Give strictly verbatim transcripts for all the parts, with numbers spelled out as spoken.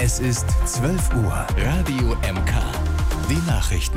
Es ist zwölf Uhr. Radio M K. Die Nachrichten.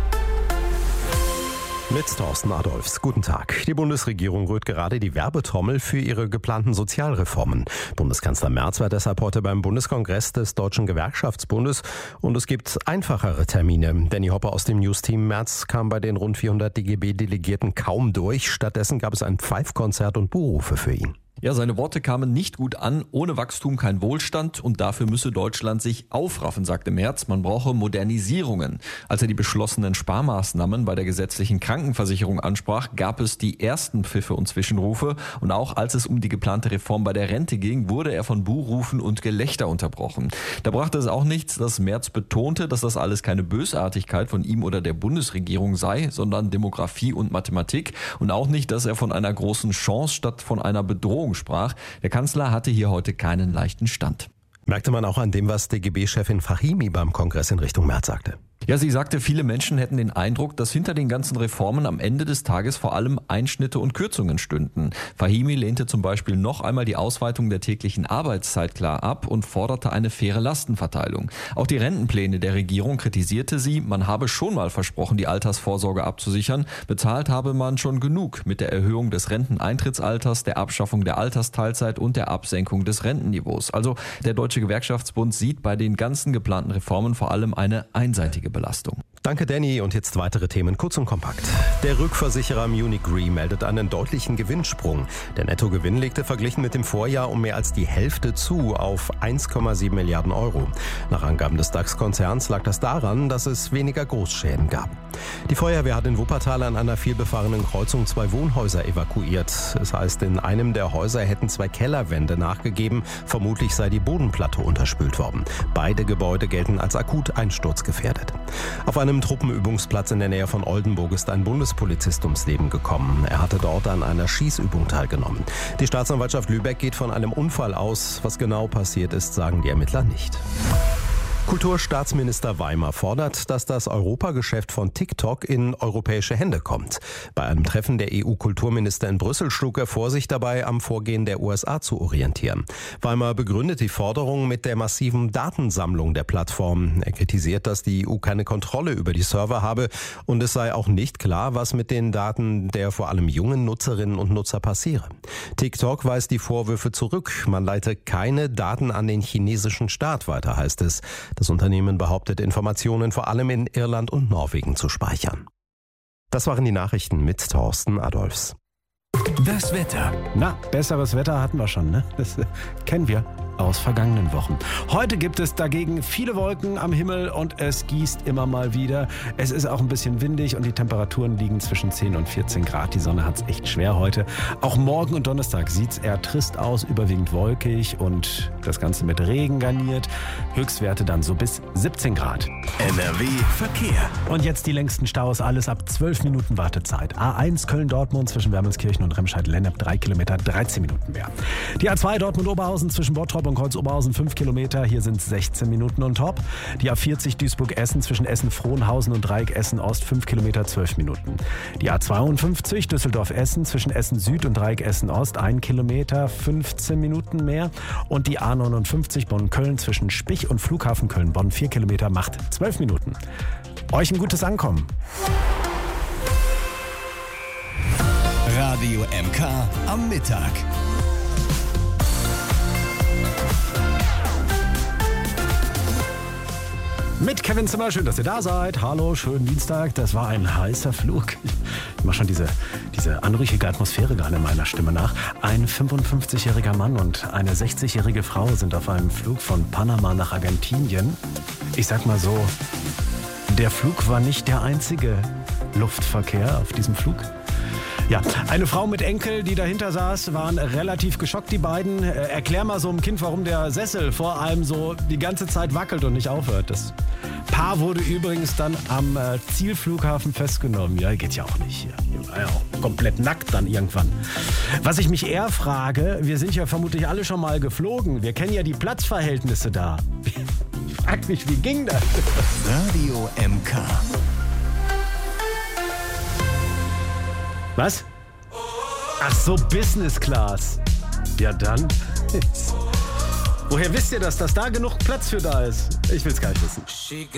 Mit Thorsten Adolfs. Guten Tag. Die Bundesregierung rührt gerade die Werbetrommel für ihre geplanten Sozialreformen. Bundeskanzler Merz war deshalb heute beim Bundeskongress des Deutschen Gewerkschaftsbundes und es gibt einfachere Termine. Danny Hopper aus dem News-Team. Merz kam bei den rund vierhundert D G B-Delegierten kaum durch. Stattdessen gab es ein Pfeifkonzert und Buhrufe für ihn. Ja, seine Worte kamen nicht gut an. Ohne Wachstum kein Wohlstand und dafür müsse Deutschland sich aufraffen, sagte Merz. Man brauche Modernisierungen. Als er die beschlossenen Sparmaßnahmen bei der gesetzlichen Krankenversicherung ansprach, gab es die ersten Pfiffe und Zwischenrufe. Und auch als es um die geplante Reform bei der Rente ging, wurde er von Buhrufen und Gelächter unterbrochen. Da brachte es auch nichts, dass Merz betonte, dass das alles keine Bösartigkeit von ihm oder der Bundesregierung sei, sondern Demografie und Mathematik. Und auch nicht, dass er von einer großen Chance statt von einer Bedrohung sprach. Der Kanzler hatte hier heute keinen leichten Stand. Merkte man auch an dem, was D G B-Chefin Fahimi beim Kongress in Richtung Merz sagte. Ja, sie sagte, viele Menschen hätten den Eindruck, dass hinter den ganzen Reformen am Ende des Tages vor allem Einschnitte und Kürzungen stünden. Fahimi lehnte zum Beispiel noch einmal die Ausweitung der täglichen Arbeitszeit klar ab und forderte eine faire Lastenverteilung. Auch die Rentenpläne der Regierung kritisierte sie. Man habe schon mal versprochen, die Altersvorsorge abzusichern. Bezahlt habe man schon genug mit der Erhöhung des Renteneintrittsalters, der Abschaffung der Altersteilzeit und der Absenkung des Rentenniveaus. Also der Deutsche Gewerkschaftsbund sieht bei den ganzen geplanten Reformen vor allem eine einseitige Belastung. Danke, Danny. Und jetzt weitere Themen, kurz und kompakt. Der Rückversicherer Munich Re meldet einen deutlichen Gewinnsprung. Der Nettogewinn legte verglichen mit dem Vorjahr um mehr als die Hälfte zu auf eins Komma sieben Milliarden Euro. Nach Angaben des DAX-Konzerns lag das daran, dass es weniger Großschäden gab. Die Feuerwehr hat in Wuppertal an einer vielbefahrenen Kreuzung zwei Wohnhäuser evakuiert. Es heißt, in einem der Häuser hätten zwei Kellerwände nachgegeben. Vermutlich sei die Bodenplatte unterspült worden. Beide Gebäude gelten als akut einsturzgefährdet. Auf einem Truppenübungsplatz in der Nähe von Oldenburg ist ein Bundespolizist ums Leben gekommen. Er hatte dort an einer Schießübung teilgenommen. Die Staatsanwaltschaft Lübeck geht von einem Unfall aus. Was genau passiert ist, sagen die Ermittler nicht. Kulturstaatsminister Weimer fordert, dass das Europageschäft von TikTok in europäische Hände kommt. Bei einem Treffen der E U-Kulturminister in Brüssel schlug er vor, sich dabei am Vorgehen der U S A zu orientieren. Weimer begründet die Forderung mit der massiven Datensammlung der Plattform. Er kritisiert, dass die E U keine Kontrolle über die Server habe und es sei auch nicht klar, was mit den Daten der vor allem jungen Nutzerinnen und Nutzer passiere. TikTok weist die Vorwürfe zurück. Man leite keine Daten an den chinesischen Staat weiter, heißt es. Das Unternehmen behauptet, Informationen vor allem in Irland und Norwegen zu speichern. Das waren die Nachrichten mit Thorsten Adolfs. Das Wetter. Na, besseres Wetter hatten wir schon, ne? Das äh, kennen wir aus vergangenen Wochen. Heute gibt es dagegen viele Wolken am Himmel und es gießt immer mal wieder. Es ist auch ein bisschen windig und die Temperaturen liegen zwischen zehn und vierzehn Grad. Die Sonne hat es echt schwer heute. Auch morgen und Donnerstag sieht es eher trist aus, überwiegend wolkig und das Ganze mit Regen garniert. Höchstwerte dann so bis siebzehn Grad. N R W Verkehr. Und jetzt die längsten Staus, alles ab zwölf Minuten Wartezeit. A eins Köln-Dortmund zwischen Wermelskirchen und Remscheid-Lennep drei Kilometer, dreizehn Minuten mehr. Die A zwei Dortmund-Oberhausen zwischen Bottrop und Kreuz-Oberhausen fünf Kilometer, hier sind es sechzehn Minuten on top. Die A vierzig Duisburg-Essen zwischen Essen-Frohnhausen und Dreieck Essen-Ost fünf Kilometer, zwölf Minuten. Die A zweiundfünfzig Düsseldorf-Essen zwischen Essen-Süd und Dreieck Essen-Ost ein Kilometer, fünfzehn Minuten mehr. Und die A neunundfünfzig Bonn-Köln zwischen Spich und Flughafen Köln-Bonn vier Kilometer, macht zwölf Minuten. Euch ein gutes Ankommen. Radio M K am Mittag. Mit Kevin Zimmer, schön, dass ihr da seid. Hallo, schönen Dienstag. Das war ein heißer Flug. Ich mache schon diese, diese anrüchige Atmosphäre gerade in meiner Stimme nach. Ein fünfundfünfzigjähriger Mann und eine sechzigjährige Frau sind auf einem Flug von Panama nach Argentinien. Ich sag mal so, der Flug war nicht der einzige Luftverkehr auf diesem Flug. Ja, eine Frau mit Enkel, die dahinter saß, waren relativ geschockt, die beiden. Äh, erklär mal so einem Kind, warum der Sessel vor allem so die ganze Zeit wackelt und nicht aufhört. Das Paar wurde übrigens dann am äh, Zielflughafen festgenommen. Ja, geht ja auch nicht hier. Hier war ja auch komplett nackt dann irgendwann. Was ich mich eher frage, wir sind ja vermutlich alle schon mal geflogen. Wir kennen ja die Platzverhältnisse da. Ich frag mich, wie ging das? Radio M K. Was? Ach so, Business Class. Ja dann. Woher wisst ihr das, dass da genug Platz für da ist? Ich will's gar nicht wissen.